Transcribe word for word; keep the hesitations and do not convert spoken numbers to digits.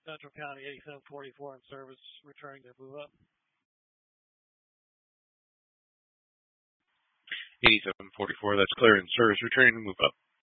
Central County eighty-seven forty-four in service, returning to move up. eighty-seven forty-four, that's clear in service, returning to move up.